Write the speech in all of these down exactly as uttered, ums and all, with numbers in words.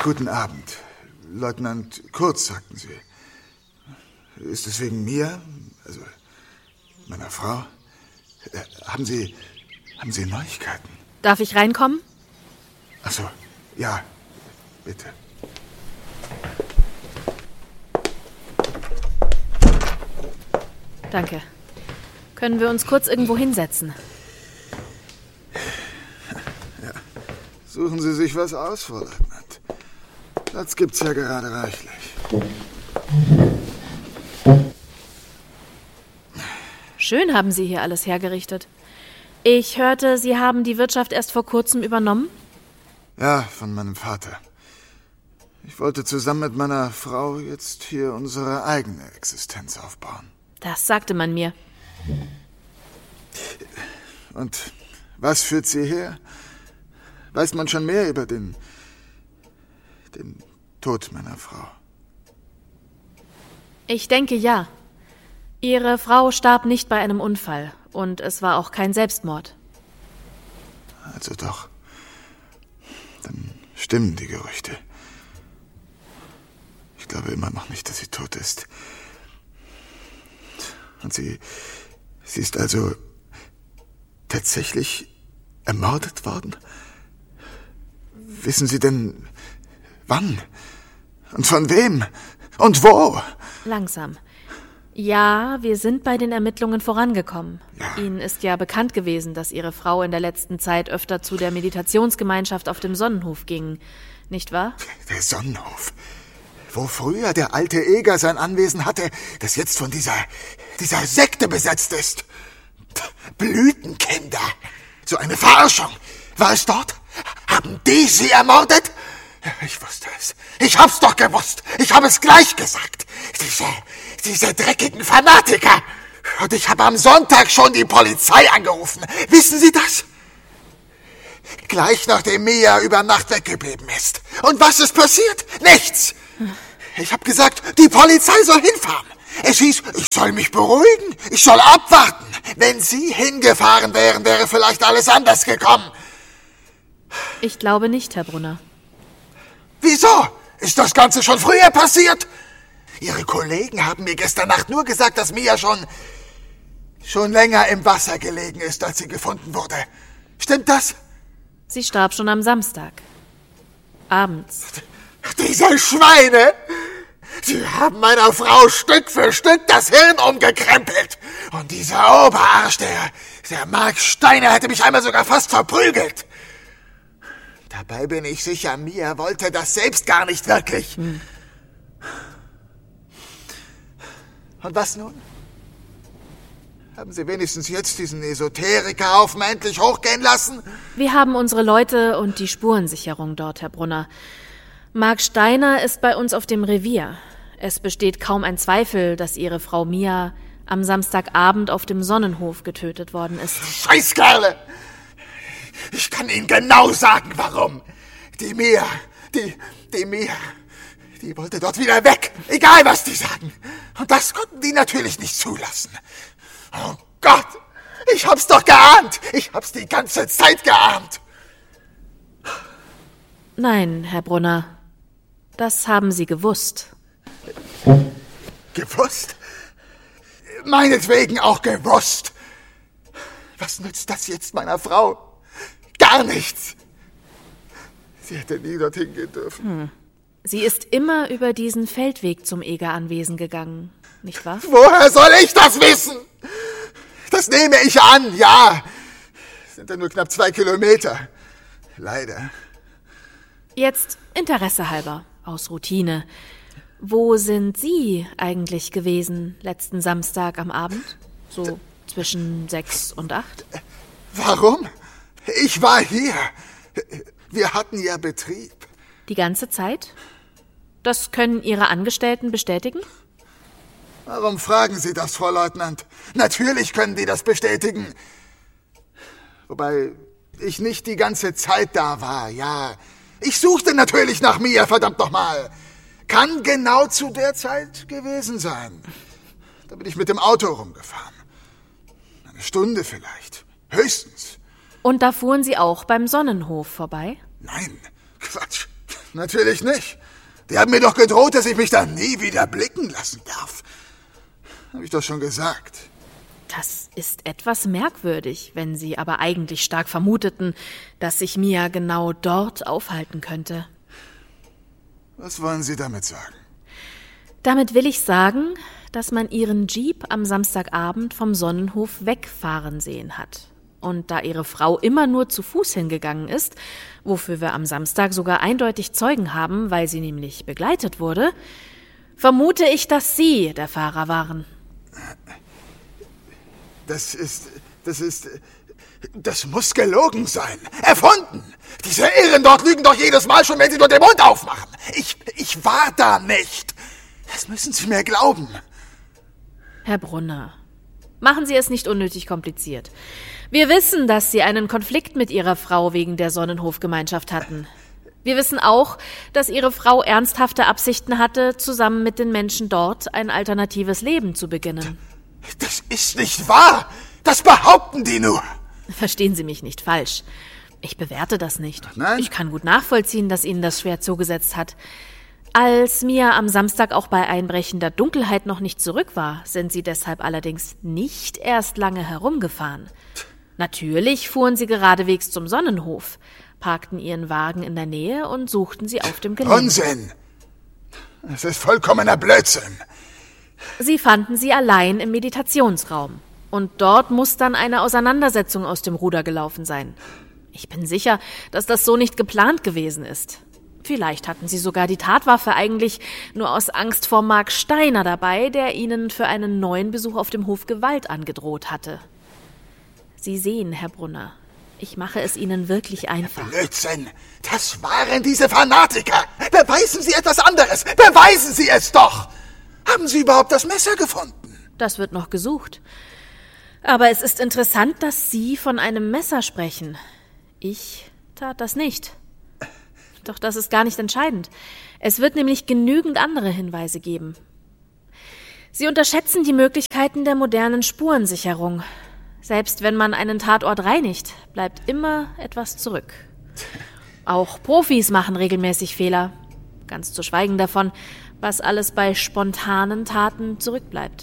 Guten Abend. Leutnant Kurz, sagten Sie. Ist es wegen mir, also meiner Frau? Äh, haben Sie, haben Sie Neuigkeiten? Darf ich reinkommen? Ach so, ja, bitte. Danke. Können wir uns kurz irgendwo hinsetzen? Ja. Suchen Sie sich was aus, Frau Leutnant. Platz gibt's ja gerade reichlich. Schön haben Sie hier alles hergerichtet. Ich hörte, Sie haben die Wirtschaft erst vor kurzem übernommen? Ja, von meinem Vater. Ich wollte zusammen mit meiner Frau jetzt hier unsere eigene Existenz aufbauen. Das sagte man mir. Und was führt Sie her? Weiß man schon mehr über den, den Tod meiner Frau? Ich denke, ja. Ihre Frau starb nicht bei einem Unfall und es war auch kein Selbstmord. Also doch. Dann stimmen die Gerüchte. Ich glaube immer noch nicht, dass sie tot ist. Und sie, sie ist also tatsächlich ermordet worden? Wissen Sie denn, wann? Und von wem? Und wo? Langsam. Ja, wir sind bei den Ermittlungen vorangekommen. Ja. Ihnen ist ja bekannt gewesen, dass Ihre Frau in der letzten Zeit öfter zu der Meditationsgemeinschaft auf dem Sonnenhof ging, nicht wahr? Der Sonnenhof. Wo früher der alte Eger sein Anwesen hatte, das jetzt von dieser, dieser Sekte besetzt ist. Blütenkinder. So eine Verarschung. War es dort? Haben die sie ermordet? Ich wusste es. Ich hab's doch gewusst. Ich habe es gleich gesagt. Diese, diese dreckigen Fanatiker. Und ich habe am Sonntag schon die Polizei angerufen. Wissen Sie das? Gleich nachdem Mia über Nacht weggeblieben ist. Und was ist passiert? Nichts. Ich habe gesagt, die Polizei soll hinfahren. Es hieß, ich soll mich beruhigen. Ich soll abwarten. Wenn Sie hingefahren wären, wäre vielleicht alles anders gekommen. Ich glaube nicht, Herr Brunner. Wieso? Ist das Ganze schon früher passiert? Ihre Kollegen haben mir gestern Nacht nur gesagt, dass Mia schon, schon länger im Wasser gelegen ist, als sie gefunden wurde. Stimmt das? Sie starb schon am Samstag. Abends. Diese Schweine! Sie haben meiner Frau Stück für Stück das Hirn umgekrempelt. Und dieser Oberarsch, der, der Mark Steiner, hätte mich einmal sogar fast verprügelt. Dabei bin ich sicher, Mia wollte das selbst gar nicht wirklich. Hm. Und was nun? Haben Sie wenigstens jetzt diesen Esoterikerhaufen endlich hochgehen lassen? Wir haben unsere Leute und die Spurensicherung dort, Herr Brunner. Mark Steiner ist bei uns auf dem Revier. Es besteht kaum ein Zweifel, dass Ihre Frau Mia am Samstagabend auf dem Sonnenhof getötet worden ist. Scheißkerle! Ich kann Ihnen genau sagen, warum. Die Mia, die, die Mia, die wollte dort wieder weg. Egal, was die sagen. Und das konnten die natürlich nicht zulassen. Oh Gott, ich hab's doch geahnt. Ich hab's die ganze Zeit geahnt. Nein, Herr Brunner. Das haben Sie gewusst. Gewusst? Meinetwegen auch gewusst. Was nützt das jetzt meiner Frau? Gar nichts. Sie hätte nie dorthin gehen dürfen. Hm. Sie ist immer über diesen Feldweg zum Eger-Anwesen gegangen, nicht wahr? Woher soll ich das wissen? Das nehme ich an, ja. Das sind ja nur knapp zwei Kilometer. Leider. Jetzt Interesse halber, aus Routine. Wo sind Sie eigentlich gewesen letzten Samstag am Abend? So zwischen sechs und acht? Warum? Ich war hier. Wir hatten ja Betrieb. Die ganze Zeit? Das können Ihre Angestellten bestätigen? Warum fragen Sie das, Frau Leutnant? Natürlich können die das bestätigen. Wobei ich nicht die ganze Zeit da war, ja. Ich suchte natürlich nach Mia, verdammt nochmal. Kann genau zu der Zeit gewesen sein. Da bin ich mit dem Auto rumgefahren. Eine Stunde vielleicht. Höchstens. Und da fuhren Sie auch beim Sonnenhof vorbei? Nein, Quatsch. Natürlich nicht. Die haben mir doch gedroht, dass ich mich da nie wieder blicken lassen darf. Habe ich doch schon gesagt. Das ist etwas merkwürdig, wenn Sie aber eigentlich stark vermuteten, dass sich Mia genau dort aufhalten könnte. Was wollen Sie damit sagen? Damit will ich sagen, dass man ihren Jeep am Samstagabend vom Sonnenhof wegfahren sehen hat. Und da ihre Frau immer nur zu Fuß hingegangen ist, wofür wir am Samstag sogar eindeutig Zeugen haben, weil sie nämlich begleitet wurde, vermute ich, dass Sie der Fahrer waren. Das ist, das ist, das muss gelogen sein. Erfunden. Diese Irren dort lügen doch jedes Mal schon, wenn sie nur den Mund aufmachen. Ich, ich war da nicht. Das müssen Sie mir glauben. Herr Brunner, machen Sie es nicht unnötig kompliziert. Wir wissen, dass Sie einen Konflikt mit Ihrer Frau wegen der Sonnenhofgemeinschaft hatten. Wir wissen auch, dass Ihre Frau ernsthafte Absichten hatte, zusammen mit den Menschen dort ein alternatives Leben zu beginnen. Das ist nicht wahr. Das behaupten die nur. Verstehen Sie mich nicht falsch. Ich bewerte das nicht. Nein? Ich kann gut nachvollziehen, dass Ihnen das schwer zugesetzt hat. Als Mia am Samstag auch bei einbrechender Dunkelheit noch nicht zurück war, sind Sie deshalb allerdings nicht erst lange herumgefahren. Natürlich fuhren Sie geradewegs zum Sonnenhof, parkten Ihren Wagen in der Nähe und suchten Sie auf dem Gelände. Unsinn! Es ist vollkommener Blödsinn. Sie fanden sie allein im Meditationsraum. Und dort muss dann eine Auseinandersetzung aus dem Ruder gelaufen sein. Ich bin sicher, dass das so nicht geplant gewesen ist. Vielleicht hatten sie sogar die Tatwaffe eigentlich nur aus Angst vor Mark Steiner dabei, der ihnen für einen neuen Besuch auf dem Hof Gewalt angedroht hatte. Sie sehen, Herr Brunner, ich mache es Ihnen wirklich einfach. Blödsinn! Das waren diese Fanatiker! Beweisen Sie etwas anderes! Beweisen Sie es doch! Haben Sie überhaupt das Messer gefunden? Das wird noch gesucht. Aber es ist interessant, dass Sie von einem Messer sprechen. Ich tat das nicht. Doch das ist gar nicht entscheidend. Es wird nämlich genügend andere Hinweise geben. Sie unterschätzen die Möglichkeiten der modernen Spurensicherung. Selbst wenn man einen Tatort reinigt, bleibt immer etwas zurück. Auch Profis machen regelmäßig Fehler. Ganz zu schweigen davon, was alles bei spontanen Taten zurückbleibt.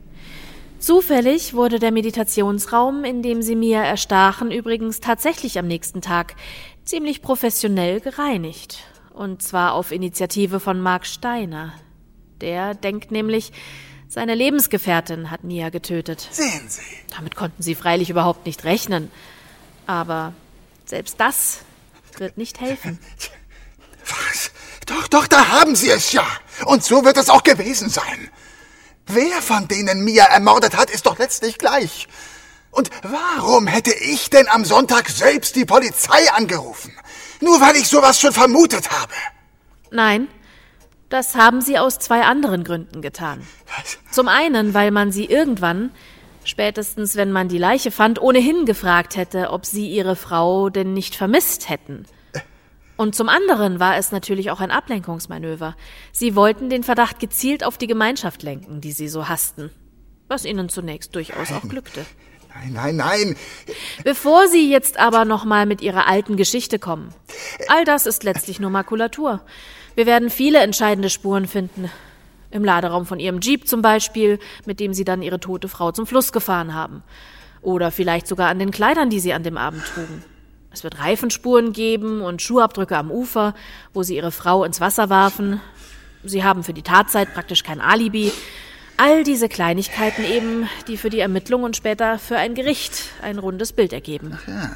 Zufällig wurde der Meditationsraum, in dem sie Mia erstachen, übrigens tatsächlich am nächsten Tag ziemlich professionell gereinigt. Und zwar auf Initiative von Mark Steiner. Der denkt nämlich, seine Lebensgefährtin hat Mia getötet. Sehen Sie. Damit konnten sie freilich überhaupt nicht rechnen. Aber selbst das wird nicht helfen. Was? Doch, doch, da haben Sie es ja. Und so wird es auch gewesen sein. Wer von denen Mia ermordet hat, ist doch letztlich gleich. Und warum hätte ich denn am Sonntag selbst die Polizei angerufen? Nur weil ich sowas schon vermutet habe. Nein, das haben sie aus zwei anderen Gründen getan. Was? Zum einen, weil man sie irgendwann, spätestens wenn man die Leiche fand, ohnehin gefragt hätte, ob sie ihre Frau denn nicht vermisst hätten. Und zum anderen war es natürlich auch ein Ablenkungsmanöver. Sie wollten den Verdacht gezielt auf die Gemeinschaft lenken, die sie so hassten. Was ihnen zunächst durchaus auch glückte. Nein, nein, nein. Bevor Sie jetzt aber nochmal mit Ihrer alten Geschichte kommen. All das ist letztlich nur Makulatur. Wir werden viele entscheidende Spuren finden. Im Laderaum von Ihrem Jeep zum Beispiel, mit dem Sie dann Ihre tote Frau zum Fluss gefahren haben. Oder vielleicht sogar an den Kleidern, die Sie an dem Abend trugen. Es wird Reifenspuren geben und Schuhabdrücke am Ufer, wo Sie Ihre Frau ins Wasser warfen. Sie haben für die Tatzeit praktisch kein Alibi. All diese Kleinigkeiten eben, die für die Ermittlung und später für ein Gericht ein rundes Bild ergeben. Ja.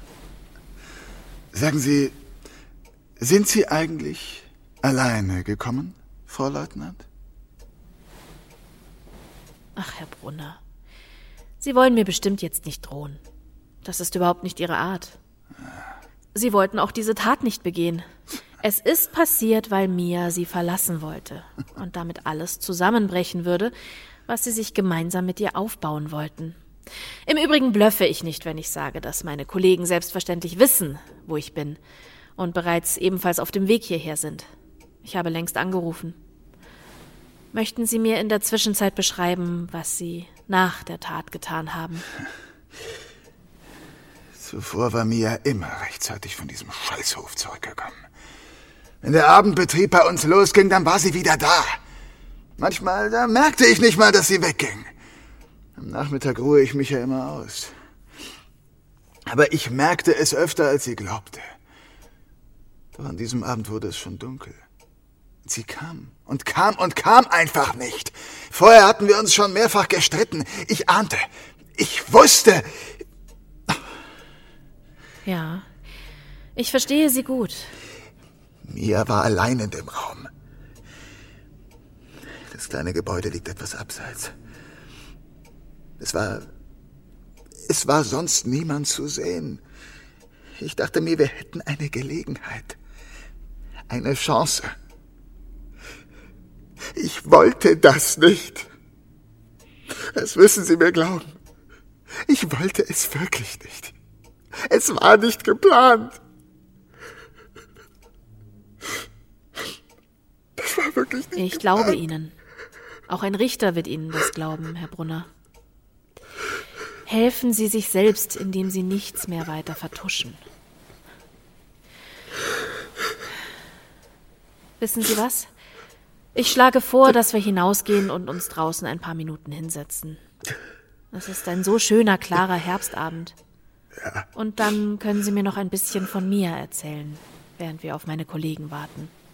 Sagen Sie, sind Sie eigentlich alleine gekommen, Frau Leutnant? Ach, Herr Brunner, Sie wollen mir bestimmt jetzt nicht drohen. Das ist überhaupt nicht Ihre Art. Sie wollten auch diese Tat nicht begehen. Es ist passiert, weil Mia sie verlassen wollte und damit alles zusammenbrechen würde, was sie sich gemeinsam mit ihr aufbauen wollten. Im Übrigen blöffe ich nicht, wenn ich sage, dass meine Kollegen selbstverständlich wissen, wo ich bin und bereits ebenfalls auf dem Weg hierher sind. Ich habe längst angerufen. Möchten Sie mir in der Zwischenzeit beschreiben, was Sie nach der Tat getan haben? Zuvor war Mia immer rechtzeitig von diesem Scheißhof zurückgekommen. Wenn der Abendbetrieb bei uns losging, dann war sie wieder da. Manchmal, da merkte ich nicht mal, dass sie wegging. Am Nachmittag ruhe ich mich ja immer aus. Aber ich merkte es öfter, als sie glaubte. Doch an diesem Abend wurde es schon dunkel. Sie kam und kam und kam einfach nicht. Vorher hatten wir uns schon mehrfach gestritten. Ich ahnte, ich wusste. Ja, ich verstehe Sie gut. Mia war allein in dem Raum. Das kleine Gebäude liegt etwas abseits. Es war... Es war sonst niemand zu sehen. Ich dachte mir, wir hätten eine Gelegenheit. Eine Chance. Ich wollte das nicht. Das müssen Sie mir glauben. Ich wollte es wirklich nicht. Es war nicht geplant. Das war wirklich nicht Ich geplant. glaube Ihnen. Auch ein Richter wird Ihnen das glauben, Herr Brunner. Helfen Sie sich selbst, indem Sie nichts mehr weiter vertuschen. Wissen Sie was? Ich schlage vor, dass wir hinausgehen und uns draußen ein paar Minuten hinsetzen. Es ist ein so schöner, klarer Herbstabend. Ja. Und dann können Sie mir noch ein bisschen von Mia erzählen, während wir auf meine Kollegen warten.